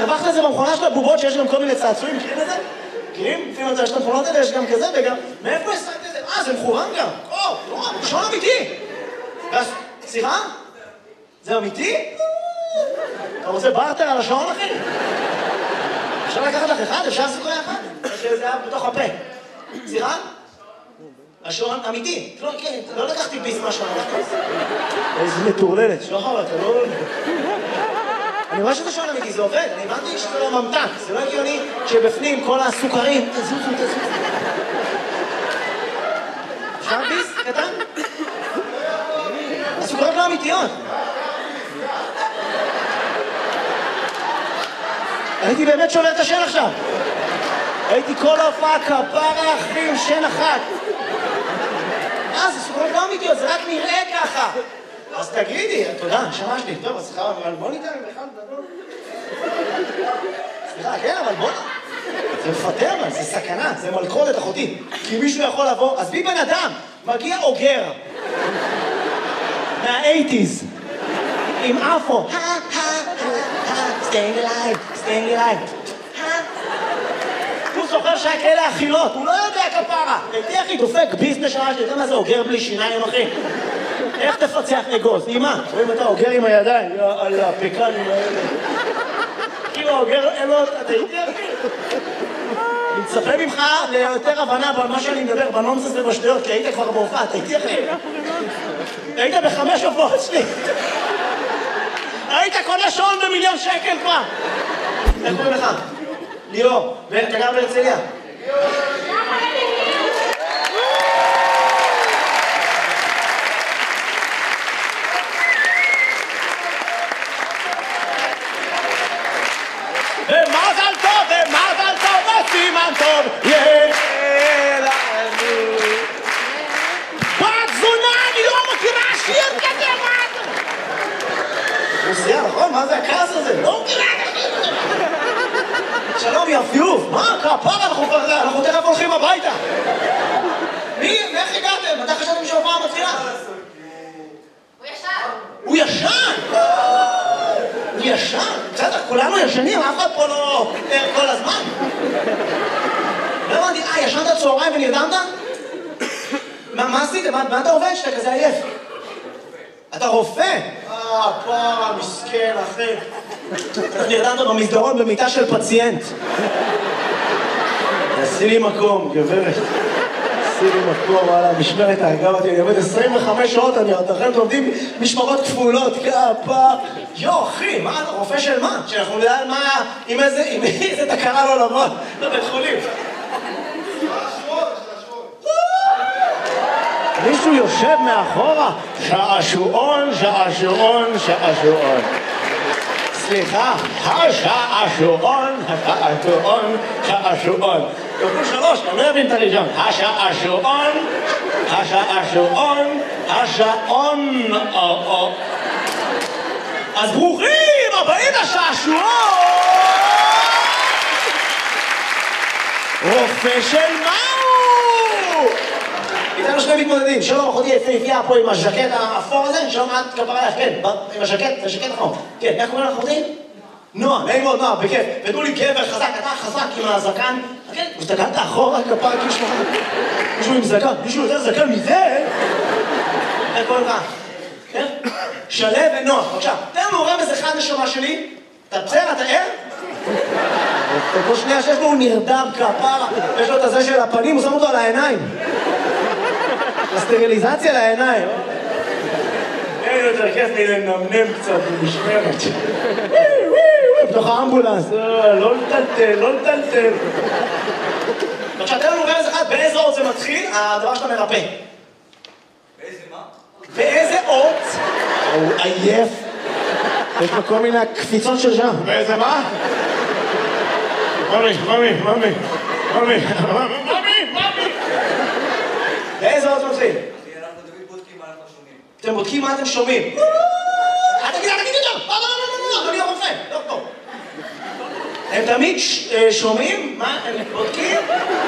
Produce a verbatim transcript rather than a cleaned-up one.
טבחת את זה במכונה של הבובות שיש גם כל מיני צעצועים, מכירים את זה? מכירים? לפעמים יש את המכונות האלה, יש גם כזה וגם... מאיפה השגת את זה? אה, זה מחורם גם. או, לא, שעון אמיתי. סליחה? זה אמיתי? אתה רוצה בארטר על השעון, אחי? אפשר לקחת לך אחד? אפשר סוכריה אחד? זה היה בתוך הפה. סליחה? השעון אמיתי. לא לקחתי ביס מהשעון. איזה מטורללת. שחר, אתה לא... אני רואה שזה שעון אמיתי, זה עובד. אני הבנתי שזה לא ממתק. זה לא הגיוני שבפנים כל הסוכרים... תזוזו, תזוזו. אפשר ביס? קטן? הסוכריות לא אמיתיות. הייתי באמת שובר את השן עכשיו. הייתי כל ההופעה כפרה אחים שן אחת. אה, זה סוכריות לא אמיתיות, זה רק נראה ככה. אז תגידי, תודה, שמש לי. טוב, אז סליחה, אבל בוא ניתן בכלל גדול. סליחה, כן, אבל בוא... זה מפטר, אבל זה סכנה, זה מלכודת אחותי. כי מישהו יכול לבוא, אז בי בן אדם, מגיע אוגר. מה-אייטיז. עם אפו. staying alive, staying alive. הוא זוכר שהיה כאלה אכילות, הוא לא יודע כפרה. הייתי אחי, דופק ביזנס שעה שלי, אתה מה זה אוגר בלי שיניים, אחי? איך תפצח אגוז? אמא, רואים אתה אוגר עם הידיים, על הפקנים האלה. כאילו אוגר, אין לו, אתה הייתי אחי? אני מצפה ממך ליותר הבנה במה שאני מדבר, בנונסס ובשטויות, כי היית כבר בהופעה, אתה הייתי אחי? היית בחמש הופעות שלי. היית קונה שעון במיליון שקל כבר. איך קוראים לך? ליאור. ואתה גר בהרצליה? ומזל טוב, ומזל טוב, וסימן טוב, יהיה לנו. בת זונה, אני לא מכירה שיר כזה, מה אתה? מוסייה, נכון? מה זה הכעס הזה? לא מכירה את השיר הזה. שלום, יפיוף. מה? כפרה, אנחנו תכף הולכים הביתה. מי? איך הגעתם? מתי חשבתם שההופעה מתחילה? הוא ישן. הוא ישן? הוא ישן? בסדר, כולנו ישנים, אף אחד פה לא ער כל הזמן. לא הבנתי, אה, ישנת צהריים ונרדמת? מה עשית? מה אתה עובד שאתה כזה עייף? אתה רופא? אה, פרה, מסכן, אחי. נרדמת במסדרון במיטה של פציינט. עשי לי מקום, גברת. עשי לי מקום, וואלה, משמרת ההגב אותי. אני עובד עשרים וחמש שעות, אני עוד לכם לומדים משמרות כפולות, כפה. יו, אחי, מה, רופא של מה? שאנחנו נדע מה, עם איזה, עם איזה תקרה לא לבוא לבית חולים. מישהו יושב מאחורה, שעשועון, שעשועון, שעשועון. סליחה, השעשועון, השעשועון, שעשועון. תוכלו שלוש, אני לא אבין את הראשון. השעשועון, השעשועון, השעון. אז ברוכים הבאים לשעשועון! רופא של מהו? איתנו שני מתמודדים, שלום אחותי יפהפייה פה עם הז'קט האפור הזה, שלום את כפרה לך, כן, עם הז'קט, זה ז'קט אחור. כן, איך קוראים לך אחותי? נועה, נעים מאוד נועה, בכיף. ותנו לי גבר חזק, אתה חזק עם הזקן. כן, ושתגעת אחורה כפרה כאילו מישהו עם זקן, מישהו יותר זקן מזה? איך קוראים לך? כן? שלו ונועה, בבקשה. תן לנו רמז אחד נשמה שלי. אתה בסדר, אתה ער? כל שנייה שיש לו הוא נרדם כפרה, יש לו את הזה של הפנים, הוא שם אותו על העיניים. הסטריליזציה לעיניים. אין יותר כיף מלנמנם קצת במשמרת. בתוך האמבולנס. לא לטלטל, לא לטלטל. עכשיו, תן לנו רמז אחד, באיזה אות זה מתחיל, הדבר שאתה מרפא. באיזה מה? באיזה אות? הוא עייף. יש לו כל מיני קפיצות של שם. באיזה מה? ממי, ממי, ממי. ממי, ממי, ממי. באיזה אות מתחיל? אנחנו תמיד בודקים מה אנחנו שומעים. אתם בודקים מה אתם שומעים. אל תגיד, אל תגיד יותר! לא, לא, לא, לא, אדוני הרופא, לא פה. הם תמיד שומעים מה הם בודקים?